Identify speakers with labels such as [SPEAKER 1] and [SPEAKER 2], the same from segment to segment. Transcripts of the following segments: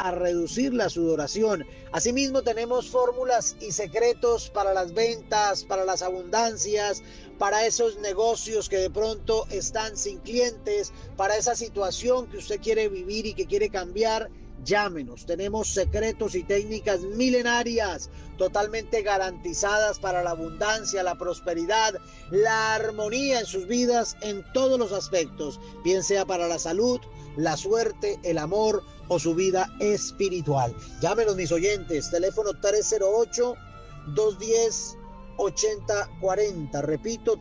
[SPEAKER 1] a reducir la sudoración. Asimismo, tenemos fórmulas y secretos para las ventas, para las abundancias, para esos negocios que de pronto están sin clientes, para esa situación que usted quiere vivir y que quiere cambiar. Llámenos, tenemos secretos y técnicas milenarias totalmente garantizadas para la abundancia, la prosperidad, la armonía en sus vidas en todos los aspectos, bien sea para la salud, la suerte, el amor o su vida espiritual. Llámenos, mis oyentes, teléfono 308-210-8040, repito,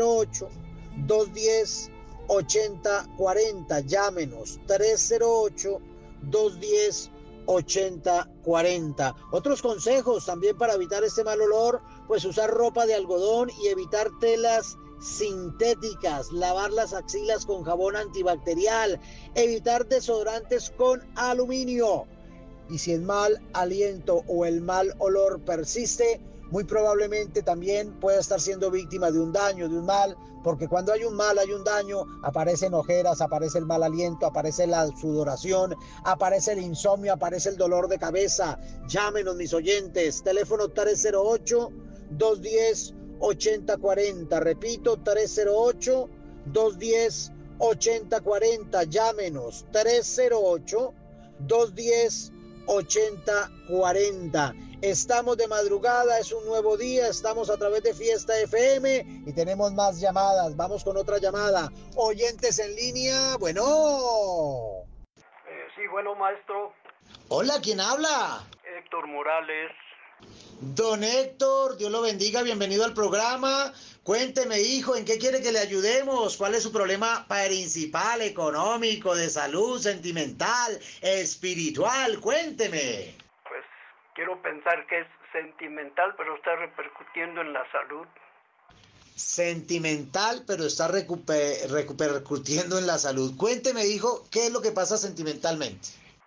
[SPEAKER 1] 308-210-8040, llámenos, 308-210-8040. Otros consejos también para evitar este mal olor, pues usar ropa de algodón y evitar telas sintéticas, lavar las axilas con jabón antibacterial, evitar desodorantes con aluminio. Y si el mal aliento o el mal olor persiste, muy probablemente también pueda estar siendo víctima de un daño, de un mal, porque cuando hay un mal, hay un daño, aparecen ojeras, aparece el mal aliento, aparece la sudoración, aparece el insomnio, aparece el dolor de cabeza. Llámenos, mis oyentes, teléfono 308-210-8040, repito, 308-210-8040, llámenos, 308-210-8040. Estamos de madrugada, es un nuevo día, estamos a través de Fiesta FM y tenemos más llamadas. Vamos con otra llamada. Oyentes en línea, bueno.
[SPEAKER 2] Sí, bueno, maestro.
[SPEAKER 1] Hola, ¿quién habla?
[SPEAKER 2] Héctor Morales.
[SPEAKER 1] Don Héctor, Dios lo bendiga, bienvenido al programa. Cuénteme, hijo, ¿en qué quiere que le ayudemos? ¿Cuál es su problema principal, económico, de salud, sentimental, espiritual? Cuénteme.
[SPEAKER 2] Pues quiero pensar que es sentimental, pero está repercutiendo en la salud.
[SPEAKER 1] Sentimental, pero está repercutiendo en la salud. Cuénteme, hijo, ¿qué es lo que pasa sentimentalmente?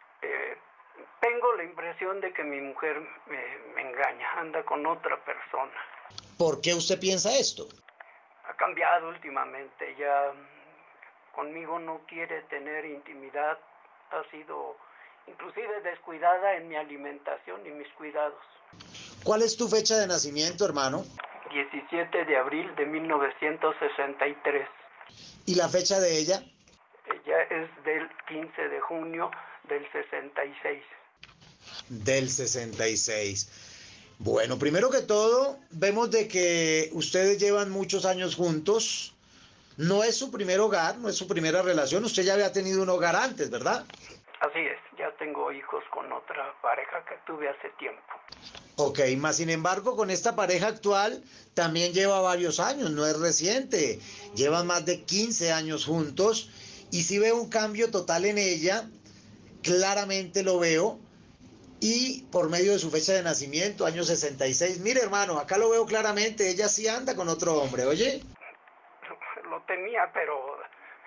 [SPEAKER 2] Tengo la impresión de que mi mujer me engaña, anda con otra persona.
[SPEAKER 1] ¿Por qué usted piensa esto?
[SPEAKER 2] Ha cambiado últimamente, ya conmigo no quiere tener intimidad, ha sido inclusive descuidada en mi alimentación y mis cuidados.
[SPEAKER 1] ¿Cuál es tu fecha de nacimiento, hermano?
[SPEAKER 2] 17 de abril de 1963.
[SPEAKER 1] ¿Y la fecha de ella?
[SPEAKER 2] Ella es del 15 de junio del 66.
[SPEAKER 1] Del 66. Bueno, primero que todo, vemos de que ustedes llevan muchos años juntos. No es su primer hogar, no es su primera relación. Usted ya había tenido un hogar antes, ¿verdad?
[SPEAKER 2] Así es, ya tengo hijos con otra pareja que tuve hace tiempo.
[SPEAKER 1] Ok, más sin embargo, con esta pareja actual también lleva varios años, no es reciente. Llevan más de 15 años juntos y sí veo un cambio total en ella, claramente lo veo. Y por medio de su fecha de nacimiento, año 66. Mire, hermano, acá lo veo claramente, ella sí anda con otro hombre, ¿oye?
[SPEAKER 2] Lo temía, pero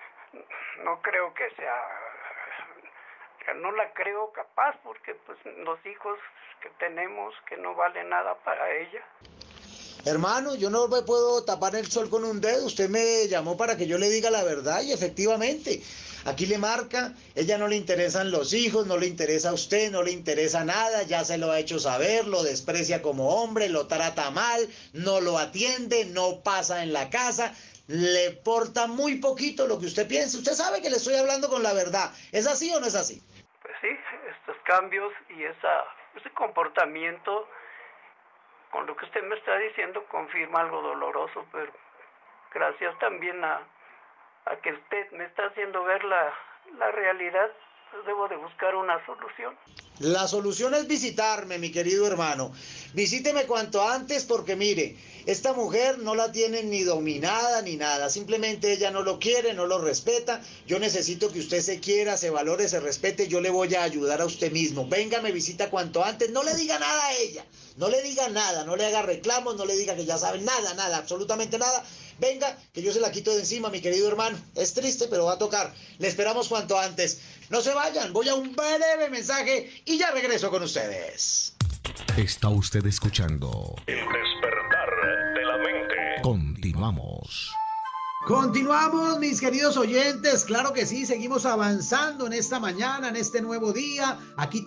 [SPEAKER 2] no creo que sea... No la creo capaz, porque pues los hijos que tenemos que no valen nada para ella.
[SPEAKER 1] Hermano, yo no me puedo tapar el sol con un dedo. Usted me llamó para que yo le diga la verdad y efectivamente, aquí le marca, ella no le interesan los hijos, no le interesa a usted, no le interesa nada, ya se lo ha hecho saber, lo desprecia como hombre, lo trata mal, no lo atiende, no pasa en la casa, le importa muy poquito lo que usted piensa. Usted sabe que le estoy hablando con la verdad. ¿Es así o no es así?
[SPEAKER 2] Pues sí, estos cambios y ese comportamiento, con lo que usted me está diciendo, confirma algo doloroso, pero gracias también a que usted me está haciendo ver la realidad, pues debo de buscar una solución.
[SPEAKER 1] La solución es visitarme, mi querido hermano. Visíteme cuanto antes porque mire, esta mujer no la tiene ni dominada ni nada. Simplemente ella no lo quiere, no lo respeta. Yo necesito que usted se quiera, se valore, se respete. Yo le voy a ayudar a usted mismo. Venga, me visita cuanto antes. No le diga nada a ella. No le diga nada. No le haga reclamos. No le diga que ya sabe nada, nada, absolutamente nada. Venga, que yo se la quito de encima, mi querido hermano. Es triste, pero va a tocar. Le esperamos cuanto antes. No se vayan, voy a un breve mensaje y ya regreso con ustedes.
[SPEAKER 3] Está usted escuchando
[SPEAKER 4] El despertar de la mente.
[SPEAKER 3] Continuamos.
[SPEAKER 1] Continuamos, mis queridos oyentes. Claro que sí, seguimos avanzando en esta mañana, en este nuevo día. Aquí